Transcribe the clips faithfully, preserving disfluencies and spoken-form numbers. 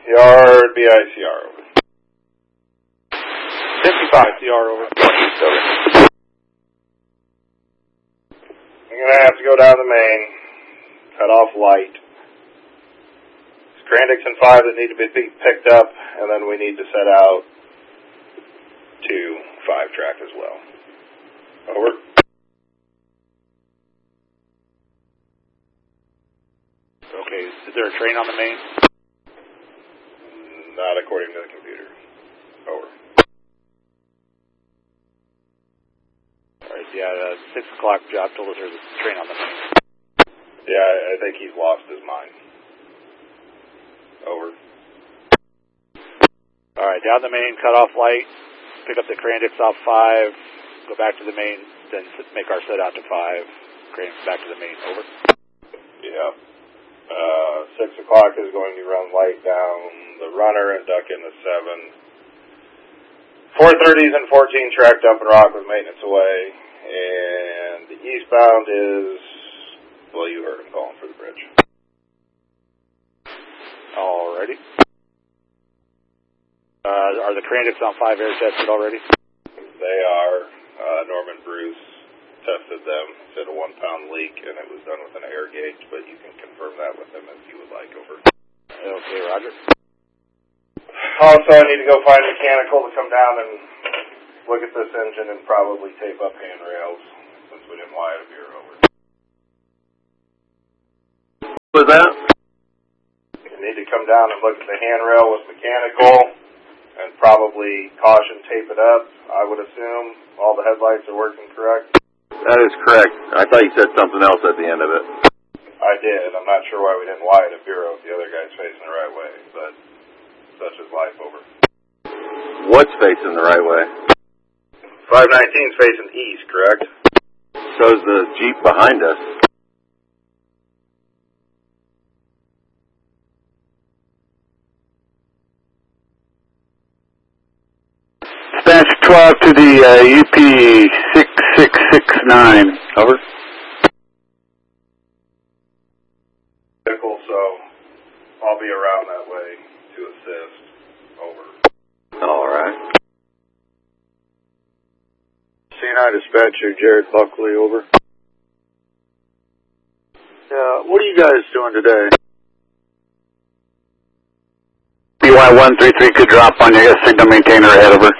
Yard B I C R over. fifty-five I C R over. I'm going to have to go down the main, cut off light. It's Grandix and five that need to be picked up, and then we need to set out to five track as well. Over. Okay, is there a train on the main? Not according to the computer. Over. Alright, yeah, uh, six o'clock job told us there's a train on the main. Yeah, I think he's lost his mind. Over. Alright, down the main, cut off light, pick up the Grandix off five, go back to the main, then make our set out to five, Grandix back to the main. Over. Yeah. Uh, six o'clock is going to run light down the runner and duck into seven. four thirties and fourteen tracked up and rock with maintenance away. And the eastbound is, well, you heard him calling for the bridge. Alrighty. Uh, are the Grandix on five air tested already? They are. Uh, Norman Bruce tested them. Said a one pound leak and it was done with an air gauge, but you can confirm that with them if you would like. Over. Okay, roger. Also, I need to go find a mechanical to come down and look at this engine and probably tape up handrails since we didn't wire a bureau. Over. What's that? You need to come down and look at the handrail with mechanical and probably caution tape it up. I would assume all the headlights are working correct. That is correct. I thought you said something else at the end of it. I did. I'm not sure why we didn't wire the bureau if the other guy's facing the right way, but such is life. Over. What's facing the right way? five nineteen's facing east, correct? So's the Jeep behind us. Dispatch twelve to the uh, U P six six six nine. Over. Vehicle, so I'll be around that way to assist. Over. All right. C N I dispatcher Jared Buckley. Over. Yeah, what are you guys doing today? B Y one three three could drop on you. Signal maintainer ahead. Over.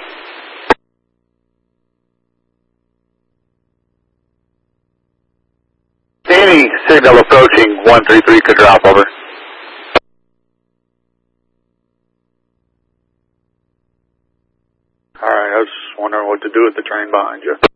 Any signal approaching one three three could drop. Over. Alright, I was just wondering what to do with the train behind you.